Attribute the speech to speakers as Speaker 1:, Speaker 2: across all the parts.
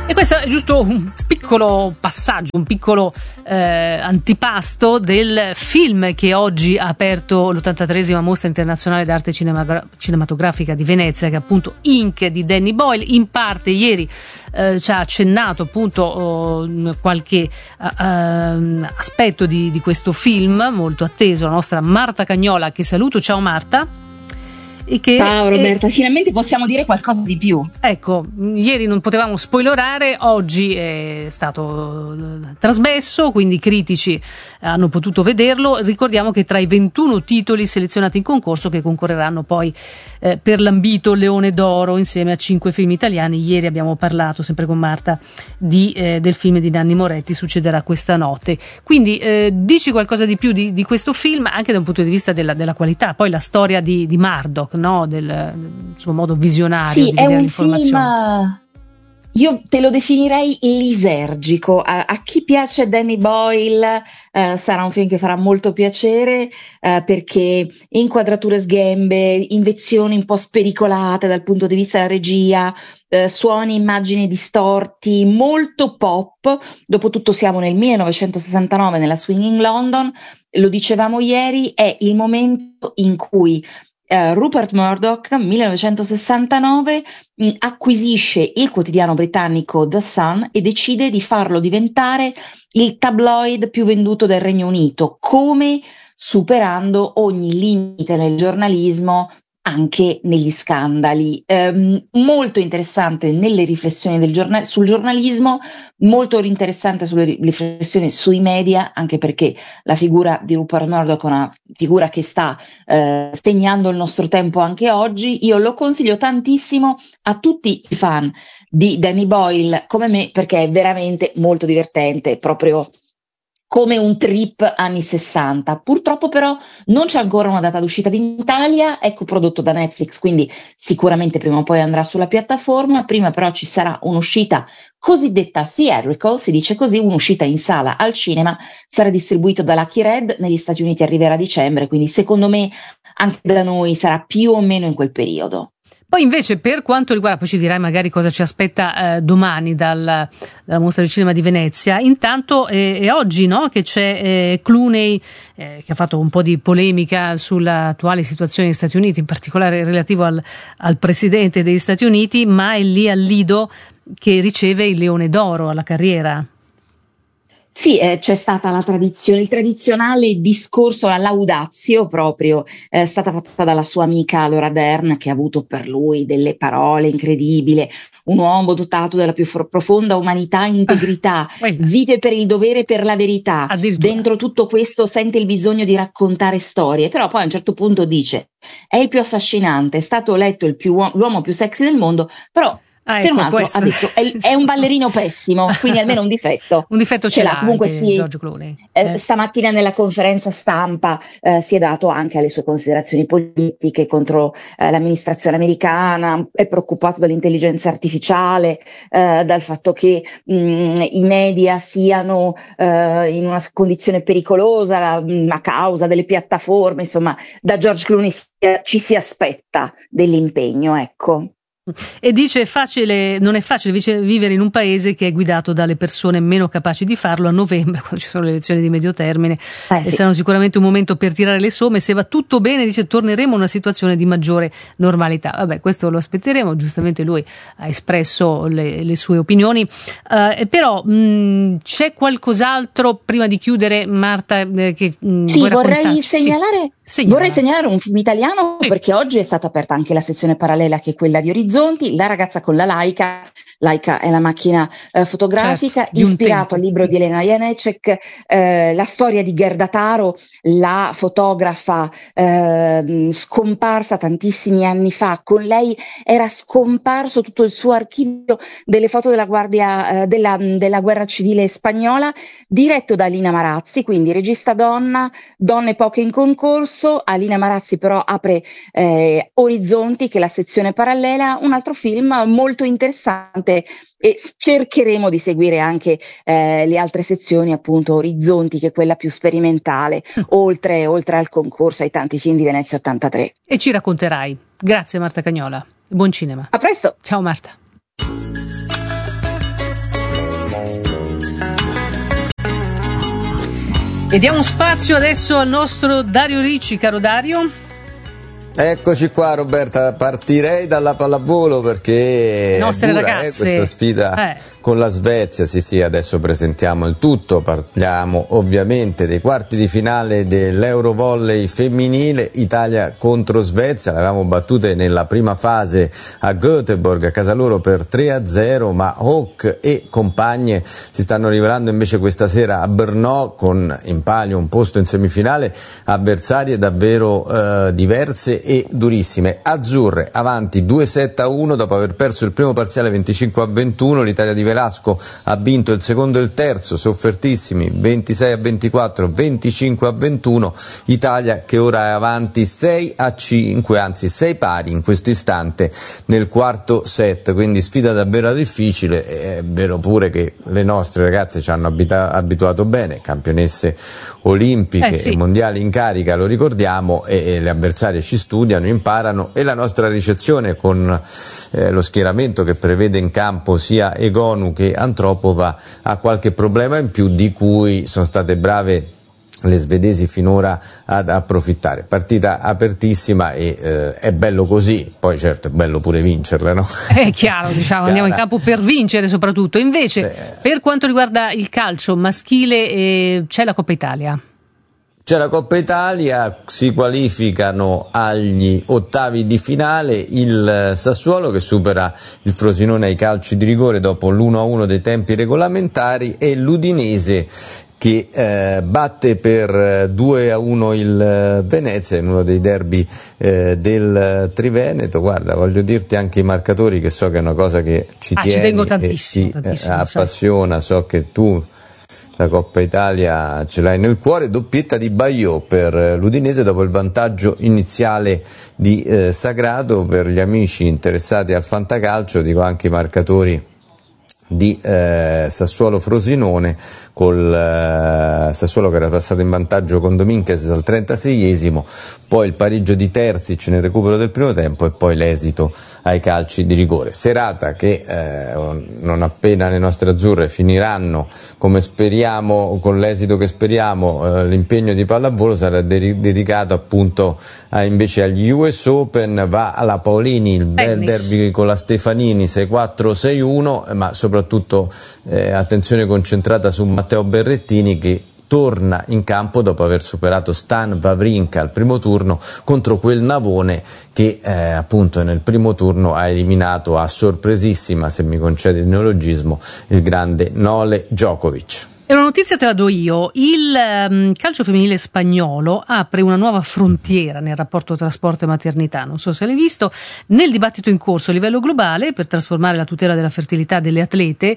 Speaker 1: E questo è giusto un piccolo passaggio, un piccolo antipasto del film che oggi ha aperto l'83esima Mostra Internazionale d'Arte Cinematografica di Venezia, che è appunto Ink di Danny Boyle. In parte ieri ci ha accennato appunto qualche aspetto di questo film molto atteso la nostra Marta Cagnola, che saluto. Ciao Marta.
Speaker 2: Ciao Roberta, finalmente possiamo dire qualcosa di più.
Speaker 1: Ecco, ieri non potevamo spoilerare, oggi è stato trasmesso, quindi i critici hanno potuto vederlo. Ricordiamo che tra i 21 titoli selezionati in concorso, che concorreranno poi per l'ambito Leone d'Oro insieme a 5 film italiani, ieri abbiamo parlato sempre con Marta del film di Nanni Moretti, Succederà questa notte. Quindi dici qualcosa di più di questo film, anche da un punto di vista della qualità, poi la storia di Murdoch, no? Del suo modo visionario di vedere l'informazione.
Speaker 2: Film, io te lo definirei lisergico. A chi piace Danny Boyle sarà un film che farà molto piacere, perché inquadrature sghembe, invenzioni un po' spericolate dal punto di vista della regia, suoni, immagini distorti, molto pop. Dopotutto siamo nel 1969 nella Swinging London, lo dicevamo ieri, è il momento in cui Rupert Murdoch, 1969, acquisisce il quotidiano britannico The Sun e decide di farlo diventare il tabloid più venduto del Regno Unito, come superando ogni limite nel giornalismo, anche negli scandali. Molto interessante nelle riflessioni sul giornalismo, molto interessante sulle riflessioni sui media, anche perché la figura di Rupert Murdoch è una figura che sta segnando il nostro tempo anche oggi. Io lo consiglio tantissimo a tutti i fan di Danny Boyle come me, perché è veramente molto divertente, proprio come un trip anni 60. Purtroppo però non c'è ancora una data d'uscita in Italia, è coprodotto da Netflix, quindi sicuramente prima o poi andrà sulla piattaforma. Prima però ci sarà un'uscita cosiddetta theatrical, si dice così, un'uscita in sala al cinema, sarà distribuito da Lucky Red, negli Stati Uniti arriverà a dicembre, quindi secondo me anche da noi sarà più o meno in quel periodo.
Speaker 1: Poi invece per quanto riguarda, poi ci dirai magari cosa ci aspetta domani dalla Mostra del Cinema di Venezia. Intanto è oggi, no, che c'è Clooney, che ha fatto un po' di polemica sull'attuale situazione negli Stati Uniti, in particolare relativo al presidente degli Stati Uniti, ma è lì al Lido che riceve il Leone d'Oro alla carriera.
Speaker 2: Sì, c'è stata la tradizione, il tradizionale discorso, la laudatio proprio, è stata fatta dalla sua amica Laura Dern, che ha avuto per lui delle parole incredibili, un uomo dotato della più profonda umanità e integrità, vive per il dovere e per la verità, dentro tutto questo sente il bisogno di raccontare storie, però poi a un certo punto dice, è il più affascinante, è stato eletto l'uomo più sexy del mondo, però se non altro ha detto è un ballerino pessimo, quindi almeno un difetto.
Speaker 1: Un difetto ce l'ha
Speaker 2: comunque
Speaker 1: George Clooney.
Speaker 2: Stamattina nella conferenza stampa si è dato anche alle sue considerazioni politiche contro l'amministrazione americana, è preoccupato dall'intelligenza artificiale, dal fatto che i media siano in una condizione pericolosa a causa delle piattaforme. Insomma, da George Clooney ci si aspetta dell'impegno, ecco.
Speaker 1: E dice non è facile vivere in un paese che è guidato dalle persone meno capaci di farlo. A novembre, quando ci sono le elezioni di medio termine,
Speaker 2: sì,
Speaker 1: saranno sicuramente un momento per tirare le somme. Se va tutto bene, dice, torneremo a una situazione di maggiore normalità. Vabbè, questo lo aspetteremo, giustamente lui ha espresso le sue opinioni, però c'è qualcos'altro prima di chiudere, Marta, che
Speaker 2: sì, vorrei segnalare un film italiano, perché oggi è stata aperta anche la sezione parallela, che è quella di Orizzonti, La ragazza con la Leica è la macchina fotografica, certo, ispirato al libro di Elena Janecek, la storia di Gerda Taro, la fotografa scomparsa tantissimi anni fa. Con lei era scomparso tutto il suo archivio delle foto della della guerra civile spagnola, diretto da Alina Marazzi, quindi regista donna, donne poche in concorso. Alina Marazzi però apre Orizzonti, che è la sezione parallela, un altro film molto interessante, e cercheremo di seguire anche le altre sezioni, appunto Orizzonti, che è quella più sperimentale, oltre al concorso, ai tanti film di Venezia 83.
Speaker 1: E ci racconterai. Grazie Marta Cagnola, buon cinema.
Speaker 2: A presto.
Speaker 1: Ciao Marta. E diamo spazio adesso al nostro Dario Ricci. Caro Dario.
Speaker 3: Eccoci qua, Roberta, partirei dalla pallavolo perché
Speaker 1: le nostre
Speaker 3: dura,
Speaker 1: ragazze,
Speaker 3: questa sfida con la Svezia. Sì, adesso presentiamo il tutto. Parliamo ovviamente dei quarti di finale dell'Eurovolley femminile, Italia contro Svezia. L'avevamo battute nella prima fase a Göteborg, a casa loro, per 3-0, ma Hawk e compagne si stanno rivelando invece questa sera a Brno, con in palio un posto in semifinale, avversarie davvero diverse e durissime. Azzurre avanti 2-7-1 dopo aver perso il primo parziale 25-21. L'Italia di Velasco ha vinto il secondo e il terzo, soffertissimi, 26-24, 25-21. Italia che ora è avanti 6-5, anzi 6 pari in questo istante nel quarto set, quindi sfida davvero difficile. È vero pure che le nostre ragazze ci hanno abituato bene, campionesse olimpiche e mondiali in carica, lo ricordiamo, e le avversarie ci studiano, imparano, e la nostra ricezione con lo schieramento che prevede in campo sia Egonu che Antropova ha qualche problema in più, di cui sono state brave le svedesi finora ad approfittare. Partita apertissima e è bello così, poi certo è bello pure vincerla, no?
Speaker 1: È chiaro, diciamo, andiamo in campo per vincere soprattutto. Invece per quanto riguarda il calcio maschile c'è la Coppa Italia.
Speaker 3: C'è la Coppa Italia, si qualificano agli ottavi di finale il Sassuolo, che supera il Frosinone ai calci di rigore dopo l'1-1 dei tempi regolamentari, e l'Udinese che batte per 2-1 il Venezia in uno dei derby del Triveneto. Guarda, voglio dirti anche i marcatori, che so che è una cosa che ci tieni,
Speaker 1: ci tengo tantissimo,
Speaker 3: e ti appassiona, so che tu la Coppa Italia ce l'hai nel cuore. Doppietta di Baillot per l'Udinese dopo il vantaggio iniziale di Sagrato. Per gli amici interessati al fantacalcio dico anche i marcatori di Sassuolo Frosinone, col Sassuolo che era passato in vantaggio con Dominguez al 36esimo, poi il pareggio di Terzic nel recupero del primo tempo e poi l'esito ai calci di rigore. Serata che non appena le nostre azzurre finiranno come speriamo, con l'esito che speriamo, l'impegno di pallavolo sarà dedicato appunto invece agli US Open. Va alla Paolini il bel derby con la Stefanini 6-4-6-1, ma soprattutto attenzione concentrata su Matteo Berrettini, che torna in campo dopo aver superato Stan Wawrinka al primo turno contro quel navone che appunto nel primo turno ha eliminato a sorpresissima, se mi concedi il neologismo, il grande Nole Djokovic.
Speaker 1: E una notizia te la do io: il calcio femminile spagnolo apre una nuova frontiera nel rapporto tra sport e maternità. Non so se l'hai visto, nel dibattito in corso a livello globale per trasformare la tutela della fertilità delle atlete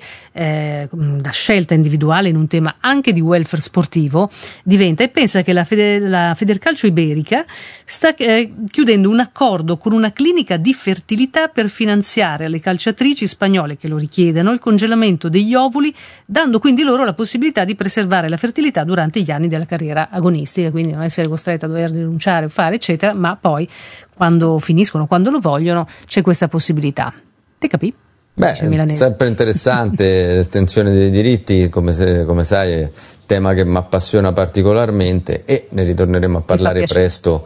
Speaker 1: da scelta individuale in un tema anche di welfare sportivo diventa, e pensa che la Federcalcio Iberica sta chiudendo un accordo con una clinica di fertilità per finanziare alle calciatrici spagnole che lo richiedono il congelamento degli ovuli, dando quindi loro la possibilità di preservare la fertilità durante gli anni della carriera agonistica, quindi non essere costretta a dover rinunciare o fare eccetera, ma poi quando finiscono, quando lo vogliono, c'è questa possibilità. Te capì?
Speaker 3: Beh, sempre interessante l'estensione dei diritti, come sai, è tema che mi appassiona particolarmente, e ne ritorneremo a parlare presto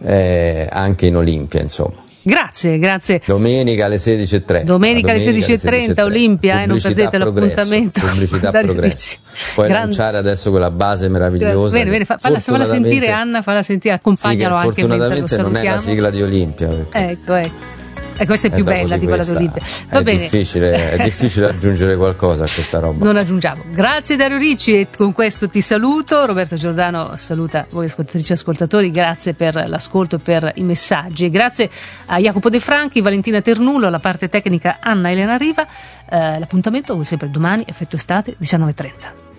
Speaker 3: anche in Olimpia, insomma.
Speaker 1: Grazie.
Speaker 3: Domenica alle 16:30.
Speaker 1: Domenica alle 16:30 Olimpia, non perdete l'appuntamento.
Speaker 3: Pubblicità Progresso. Puoi lanciare adesso quella base meravigliosa.
Speaker 1: Bene, falla sentire Anna, falla sentire, accompagnalo anche mentre lo salutiamo.
Speaker 3: Fortunatamente non è la sigla di Olimpia.
Speaker 1: Ecco. E questa è più bella di quella dell'Olimpia. Va bene.
Speaker 3: È difficile aggiungere qualcosa a questa roba.
Speaker 1: Non aggiungiamo. Grazie Dario Ricci, e con questo ti saluto. Roberto Giordano saluta voi ascoltatrici e ascoltatori. Grazie per l'ascolto e per i messaggi. E grazie a Jacopo De Franchi, Valentina Ternullo, alla parte tecnica Anna Elena Riva. L'appuntamento come sempre domani, effetto estate, 19:30.